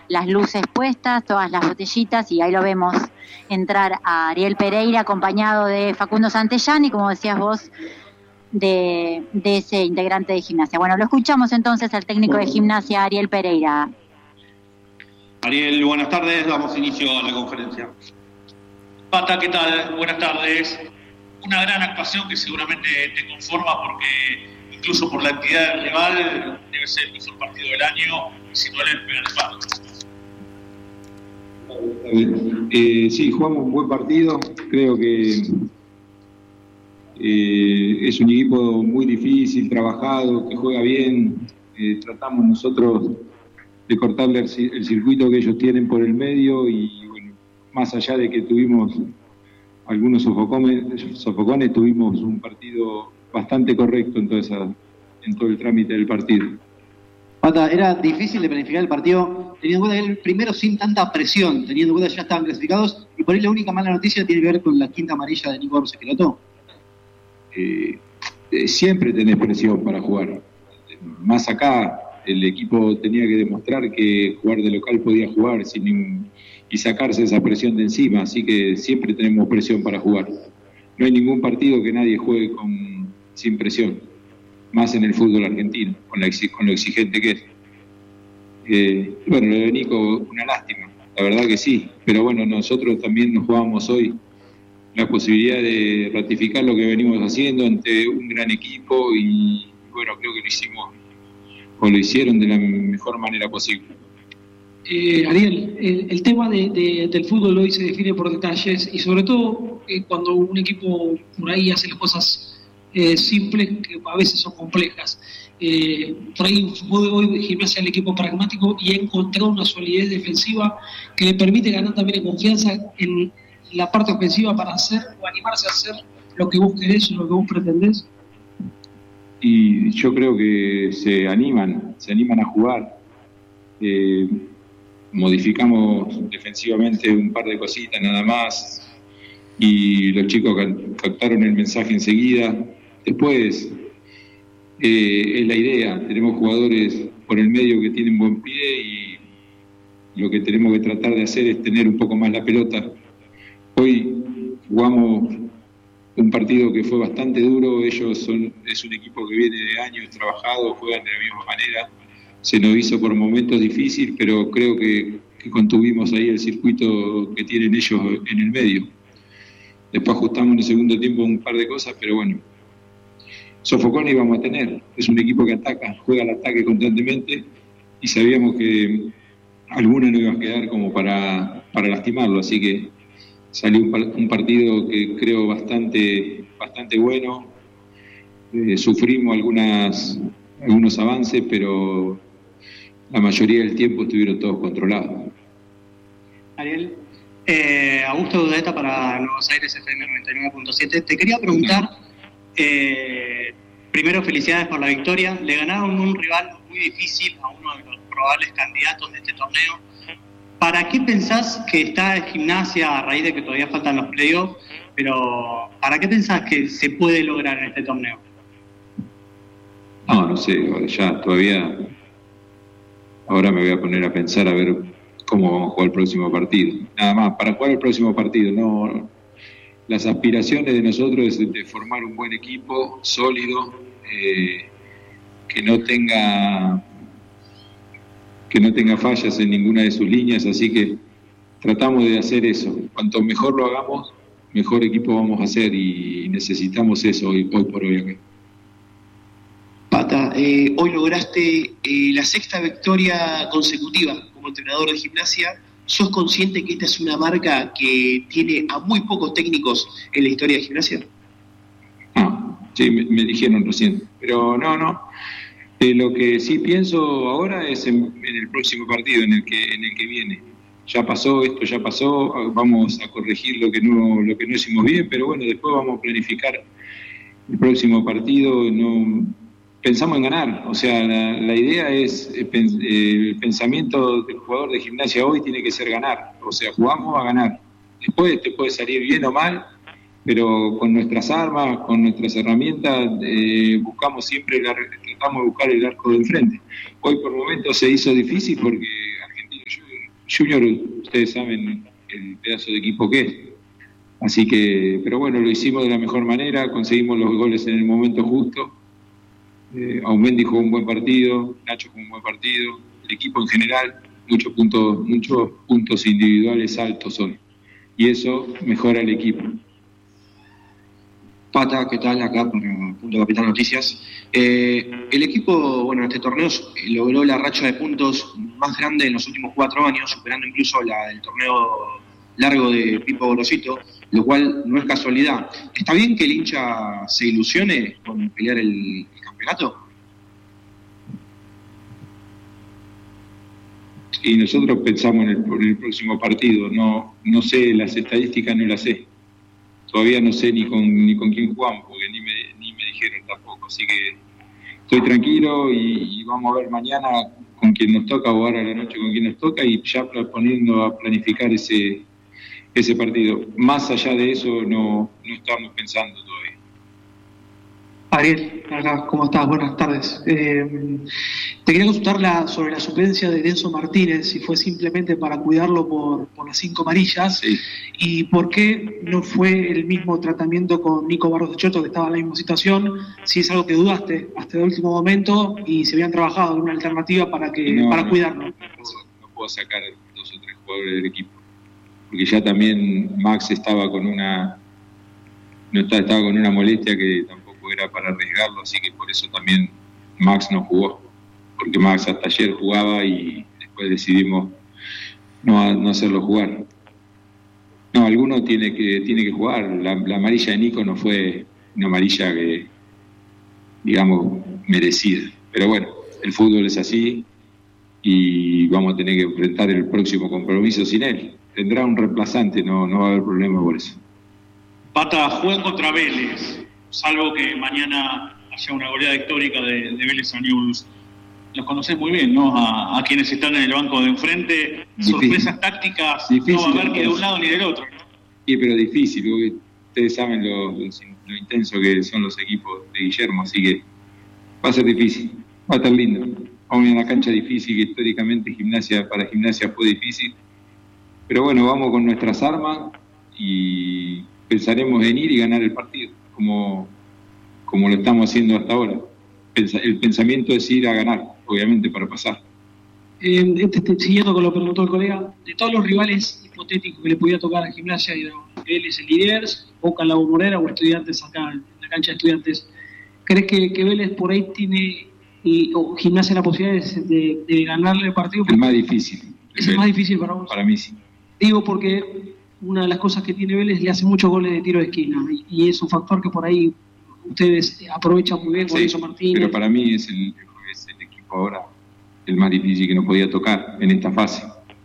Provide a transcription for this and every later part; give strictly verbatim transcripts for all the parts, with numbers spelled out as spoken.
las luces puestas, todas las botellitas, y ahí lo vemos entrar a Ariel Pereira acompañado de Facundo Santellán y, como decías vos, de, de ese integrante de Gimnasia. Bueno, lo escuchamos entonces al técnico de Gimnasia, Ariel Pereira. Ariel, buenas tardes, damos inicio a la conferencia. Pata, ¿qué tal? Buenas tardes. Una gran actuación que seguramente te conforma porque incluso por la entidad del rival debe ser el mejor partido del año, si no el primer palo. Eh, sí, jugamos un buen partido, creo que eh, es un equipo muy difícil, trabajado, que juega bien, eh, tratamos nosotros de cortarle el, el circuito que ellos tienen por el medio y bueno, más allá de que tuvimos algunos sofocones, sofocones tuvimos un partido bastante correcto en, toda esa, en todo el trámite del partido. Pata, era difícil de planificar el partido, teniendo en cuenta que el primero sin tanta presión, teniendo en cuenta que ya estaban clasificados, y por ahí la única mala noticia tiene que ver con la quinta amarilla de Nico Orsequeloto. Eh, eh, siempre tenés presión para jugar. Más acá, el equipo tenía que demostrar que jugar de local podía jugar sin ningún, y sacarse esa presión de encima, así que siempre tenemos presión para jugar. No hay ningún partido que nadie juegue con, sin presión, más en el fútbol argentino, con, la, con lo exigente que es. Eh, bueno, lo de Nico, una lástima, la verdad que sí, pero bueno, nosotros también nos jugábamos hoy la posibilidad de ratificar lo que venimos haciendo ante un gran equipo y bueno, creo que lo hicimos o lo hicieron de la mejor manera posible. Eh, Ariel, el, el tema de, de, del fútbol hoy se define por detalles y sobre todo eh, cuando un equipo por ahí hace las cosas eh, simples, que a veces son complejas. Eh, por ahí hoy Gimnasia el equipo pragmático y ha encontrado una solidez defensiva que le permite ganar también en confianza en la parte ofensiva para hacer o animarse a hacer lo que vos querés o lo que vos pretendés. Y yo creo que se animan, se animan a jugar. Eh, modificamos defensivamente un par de cositas nada más y los chicos captaron el mensaje enseguida. Después eh, es la idea, tenemos jugadores por el medio que tienen buen pie y lo que tenemos que tratar de hacer es tener un poco más la pelota. Hoy jugamos un partido que fue bastante duro, ellos son es un equipo que viene de años trabajado, juegan de la misma manera. Se nos hizo por momentos difícil, pero creo que, que contuvimos ahí el circuito que tienen ellos en el medio. Después ajustamos en el segundo tiempo un par de cosas, pero bueno, sofocones íbamos a tener. Es un equipo que ataca, juega al ataque constantemente y sabíamos que alguna no iba a quedar como para, para lastimarlo, así que salió un, un partido que creo bastante, bastante bueno. Eh, sufrimos algunas, algunos avances, pero la mayoría del tiempo estuvieron todos controlados. Ariel, eh, Augusto Dudeta para Nuevos Aires F M noventa y nueve punto siete. Te quería preguntar, eh, primero felicidades por la victoria. Le ganaron un rival muy difícil a uno de los probables candidatos de este torneo. ¿Para qué pensás que está Gimnasia a raíz de que todavía faltan los playoffs? Pero ¿para qué pensás que se puede lograr en este torneo? No, no sé, ya todavía. Ahora me voy a poner a pensar a ver cómo vamos a jugar el próximo partido. Nada más, para jugar el próximo partido, no. Las aspiraciones de nosotros es de formar un buen equipo, sólido, eh, que no tenga que no tenga fallas en ninguna de sus líneas, así que tratamos de hacer eso. Cuanto mejor lo hagamos, mejor equipo vamos a hacer y necesitamos eso hoy, hoy por hoy acá. Pata, eh, hoy lograste eh, la sexta victoria consecutiva como entrenador de Gimnasia. ¿Sos consciente que esta es una marca que tiene a muy pocos técnicos en la historia de Gimnasia? Ah, sí, me, me dijeron recién, pero no, no. Eh, lo que sí pienso ahora es en, en el próximo partido, en el que en el que viene. Ya pasó, esto ya pasó, vamos a corregir lo que no lo que no hicimos bien, pero bueno, después vamos a planificar el próximo partido. No pensamos en ganar, o sea, la, la idea es, eh, el pensamiento del jugador de Gimnasia hoy tiene que ser ganar, o sea, jugamos a ganar. Después te puede salir bien o mal, pero con nuestras armas, con nuestras herramientas, eh, buscamos siempre, la, tratamos de buscar el arco de enfrente. Hoy por momentos se hizo difícil porque Argentino Juniors Junior, ustedes saben el pedazo de equipo que es. Así que, pero bueno, lo hicimos de la mejor manera, conseguimos los goles en el momento justo. Eh, Aumendi jugó un buen partido, Nacho jugó un buen partido, el equipo en general, muchos puntos, muchos puntos individuales altos hoy. Y eso mejora el equipo. Pata, ¿qué tal? Acá por Punto Capital Noticias. Eh, el equipo, bueno, en este torneo logró la racha de puntos más grande en los últimos cuatro años, superando incluso la del torneo largo de Pipo Gorosito, lo cual no es casualidad. ¿Está bien que el hincha se ilusione con pelear el, el campeonato? Y nosotros pensamos en el, en el próximo partido. No, no sé, las estadísticas no las sé. Todavía no sé ni con ni con quién jugamos, porque ni me, ni me dijeron tampoco. Así que estoy tranquilo y, y vamos a ver mañana con quién nos toca, o ahora a la noche con quién nos toca, y ya poniendo a planificar ese ese partido. Más allá de eso no, no estamos pensando todavía. Ariel, acá, ¿cómo estás? Buenas tardes. Eh, te quería consultar la, sobre la suplencia de Denso Martínez, si fue simplemente para cuidarlo por, por las cinco amarillas, sí. Y por qué no fue el mismo tratamiento con Nico Barros de Choto, que estaba en la misma situación, si es algo que dudaste hasta el último momento y se habían trabajado en una alternativa para, que, no, para no, cuidarlo. No, no puedo sacar dos o tres jugadores del equipo, porque ya también Max estaba con una no estaba, estaba con una molestia que tampoco era para arriesgarlo, así que por eso también Max no jugó, porque Max hasta ayer jugaba y después decidimos no, no hacerlo jugar. No, alguno tiene que tiene que jugar. La, la amarilla de Nico no fue una amarilla que, digamos, merecida, pero bueno, el fútbol es así y vamos a tener que enfrentar el próximo compromiso sin él. Tendrá un reemplazante, no, no va a haber problema por eso. Pata, juegan contra Vélez, salvo que mañana haya una goleada histórica de, de Vélez a Newell's. Los conocés muy bien, ¿no? A, a quienes están en el banco de enfrente. Difícil. Sorpresas tácticas difícil, no va a haber ni de un lado ni del otro, ¿no? Sí, pero difícil, porque ustedes saben lo, lo, lo intenso que son los equipos de Guillermo, así que va a ser difícil, va a estar lindo. Vamos a una cancha difícil, que históricamente gimnasia para Gimnasia fue difícil. Pero bueno, vamos con nuestras armas y pensaremos en ir y ganar el partido, como, como lo estamos haciendo hasta ahora. El pensamiento es ir a ganar, obviamente, para pasar. Eh, este, siguiendo con lo que preguntó el colega, de todos los rivales hipotéticos que le podía tocar a Gimnasia, y Vélez, el Liniers, Boca, Lago Morera o Estudiantes acá en la cancha de Estudiantes, ¿crees que, que Vélez por ahí tiene, y, o Gimnasia, la posibilidad de, de, de ganarle el partido? Es más difícil. ¿Es el más difícil para vos? Para mí sí. Digo porque una de las cosas que tiene Vélez, le hace muchos goles de tiro de esquina, y, y es un factor que por ahí ustedes aprovechan muy bien con sí, eso, Martínez. Pero para mí es el, es el equipo ahora el más difícil que nos podía tocar en esta fase.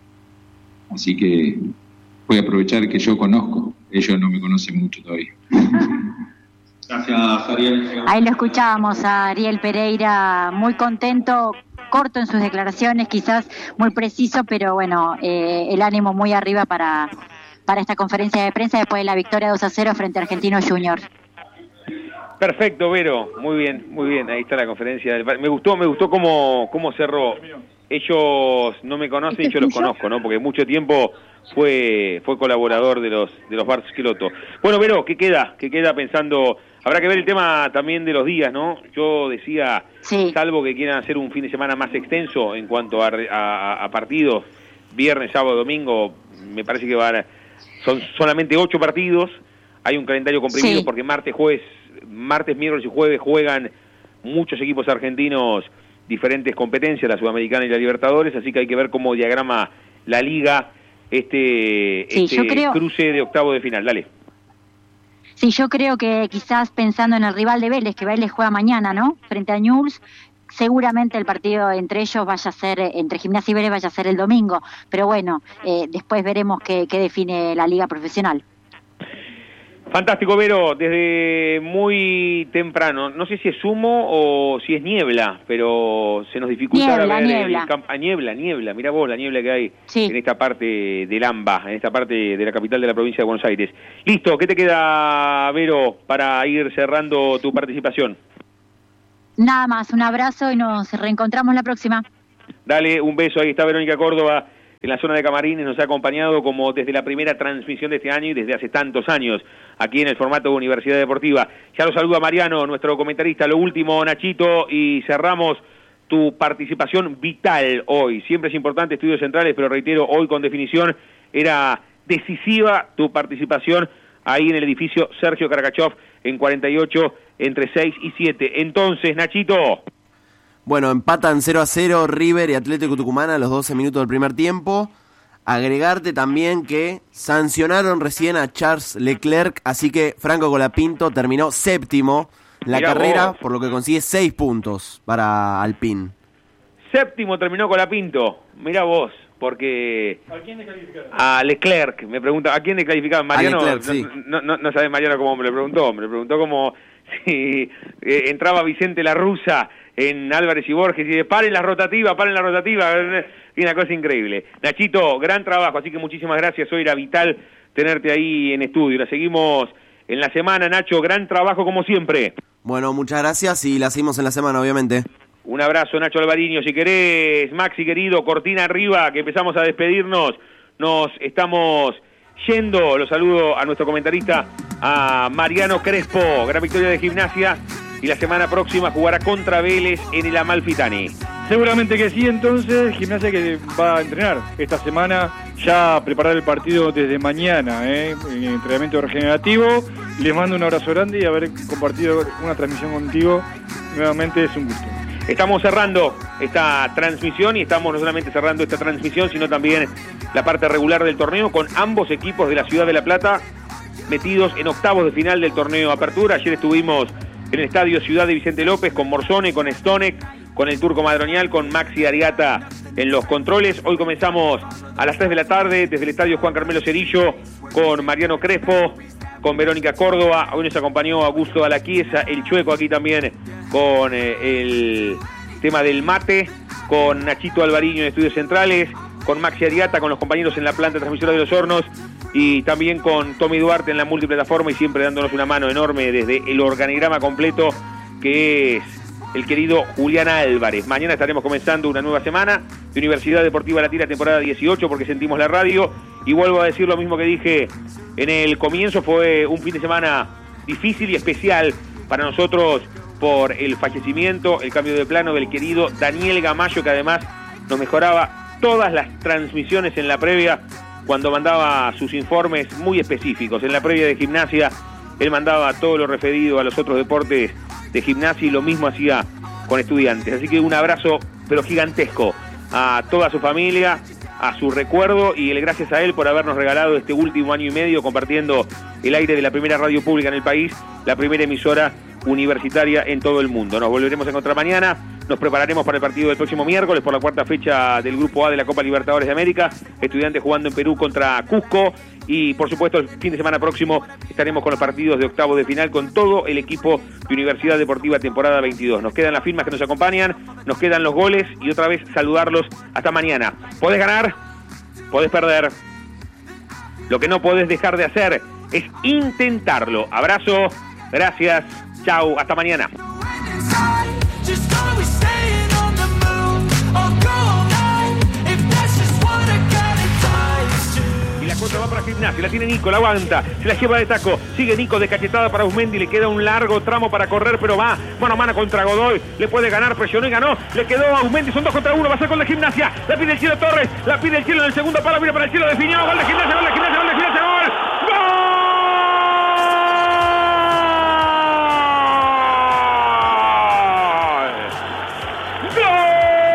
Así que voy a aprovechar que yo conozco. Ellos no me conocen mucho todavía. Gracias, Ariel. Ahí lo escuchábamos a Ariel Pereira, muy contento, corto en sus declaraciones, quizás muy preciso, pero bueno, eh, el ánimo muy arriba para, para esta conferencia de prensa después de la victoria dos a cero frente a Argentinos Juniors. Perfecto, Vero, muy bien, muy bien, ahí está la conferencia. Del... Me gustó, me gustó cómo, cómo cerró. Ellos no me conocen y yo los conozco, ¿no? Porque mucho tiempo fue fue colaborador de los de los Bars Quilotto. Bueno, Vero, ¿qué queda? ¿Qué queda pensando? Habrá que ver el tema también de los días, ¿no? Yo decía, sí. Salvo que quieran hacer un fin de semana más extenso en cuanto a, a, a partidos, viernes, sábado, domingo, me parece que van a, son solamente ocho partidos. Hay un calendario comprimido, sí. Porque martes, jueves, martes, miércoles y jueves juegan muchos equipos argentinos diferentes competencias, la Sudamericana y la Libertadores, así que hay que ver cómo diagrama la Liga este, sí, este creo... cruce de octavo de final. Dale. Sí, yo creo que quizás pensando en el rival de Vélez, que Vélez juega mañana, ¿no? Frente a Newell's, seguramente el partido entre ellos vaya a ser, entre Gimnasia y Vélez vaya a ser el domingo, pero bueno, eh, después veremos qué, qué define la Liga Profesional. Fantástico, Vero, desde muy temprano, no sé si es humo o si es niebla, pero se nos dificulta niebla, ver niebla. el campo. Ah, niebla, niebla, mirá vos la niebla que hay sí. En esta parte del AMBA, en esta parte de la capital de la provincia de Buenos Aires. Listo, ¿qué te queda, Vero, para ir cerrando tu participación? Nada más, un abrazo y nos reencontramos la próxima. Dale, un beso, ahí está Verónica Córdoba, en la zona de camarines nos ha acompañado como desde la primera transmisión de este año y desde hace tantos años aquí en el formato de Universidad Deportiva. Ya lo saluda Mariano, nuestro comentarista. Lo último, Nachito, y cerramos tu participación vital hoy. Siempre es importante Estudios Centrales, pero reitero, hoy con definición era decisiva tu participación ahí en el edificio Sergio Karakachov en cuarenta y ocho entre seis y siete. Entonces, Nachito. Bueno, empatan cero a cero River y Atlético Tucumán a los doce minutos del primer tiempo. Agregarte también que sancionaron recién a Charles Leclerc, así que Franco Colapinto terminó séptimo la Mirá carrera, vos. Por lo que consigue seis puntos para Alpine. Séptimo terminó Colapinto, mirá vos, porque... ¿A quién descalificaron? A Leclerc, me pregunta, ¿a quién descalificaron? Mariano, a Leclerc, sí. no, no, no sabe Mariano cómo me lo preguntó, me lo preguntó como si eh, entraba Vicente La Russa en Álvarez y Borges y de paren la rotativa, paren la rotativa, y una cosa increíble. Nachito, gran trabajo, así que muchísimas gracias, hoy era vital tenerte ahí en estudio. La seguimos en la semana, Nacho, gran trabajo como siempre. Bueno, muchas gracias y la seguimos en la semana, obviamente. Un abrazo, Nacho Alvariño. Si querés, Maxi querido, cortina arriba, que empezamos a despedirnos, nos estamos yendo. Los saludo a nuestro comentarista, a Mariano Crespo, gran victoria de Gimnasia, y la semana próxima jugará contra Vélez en el Amalfitani. Seguramente que sí, entonces, Gimnasia que va a entrenar esta semana, ya preparar el partido desde mañana, ¿eh? En entrenamiento regenerativo. Les mando un abrazo grande y haber compartido una transmisión contigo, nuevamente es un gusto. Estamos cerrando esta transmisión y estamos no solamente cerrando esta transmisión, sino también la parte regular del torneo con ambos equipos de la Ciudad de La Plata metidos en octavos de final del torneo Apertura. Ayer estuvimos en el estadio Ciudad de Vicente López con Morzone, con Stonek, con el Turco Madronial, con Maxi Ariata en los controles. Hoy comenzamos a las tres de la tarde desde el estadio Juan Carmelo Cerillo con Mariano Crespo, con Verónica Córdoba. Hoy nos acompañó Augusto Alaquiesa, el Chueco aquí también con eh, el tema del mate, con Nachito Alvariño en Estudios Centrales, con Maxi Ariata, con los compañeros en la planta transmisora de Los Hornos, y también con Tommy Duarte en la multiplataforma y siempre dándonos una mano enorme desde el organigrama completo que es el querido Julián Álvarez. Mañana estaremos comenzando una nueva semana de Universidad Deportiva Latina temporada dieciocho porque sentimos la radio y vuelvo a decir lo mismo que dije en el comienzo, fue un fin de semana difícil y especial para nosotros por el fallecimiento, el cambio de plano del querido Daniel Gamayo, que además nos mejoraba todas las transmisiones en la previa cuando mandaba sus informes muy específicos. En la previa de Gimnasia, él mandaba todo lo referido a los otros deportes de Gimnasia y lo mismo hacía con Estudiantes. Así que un abrazo, pero gigantesco, a toda su familia, a su recuerdo y el gracias a él por habernos regalado este último año y medio compartiendo el aire de la primera radio pública en el país, la primera emisora universitaria en todo el mundo. Nos volveremos a encontrar mañana. Nos prepararemos para el partido del próximo miércoles por la cuarta fecha del Grupo A de la Copa Libertadores de América. Estudiantes jugando en Perú contra Cusco. Y por supuesto el fin de semana próximo estaremos con los partidos de octavos de final con todo el equipo de Universidad Deportiva temporada veintidós. Nos quedan las firmas que nos acompañan, nos quedan los goles y otra vez saludarlos hasta mañana. Podés ganar, podés perder. Lo que no podés dejar de hacer es intentarlo. Abrazo, gracias, chau, hasta mañana. Y la contra va para Gimnasia, la tiene Nico, la aguanta, se la lleva de taco, sigue Nico de cachetada para Usmendi, le queda un largo tramo para correr, pero va mano a mano contra Godoy, le puede ganar, presionó y ganó, le quedó a Usmendi, son dos contra uno, va a ser gol de Gimnasia, la pide el Cielo Torres, la pide el Cielo en el segundo palo, mira para el Cielo, definió, gol de Gimnasia, gol de Gimnasia.